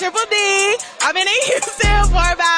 Triple D. I've been in Houston for about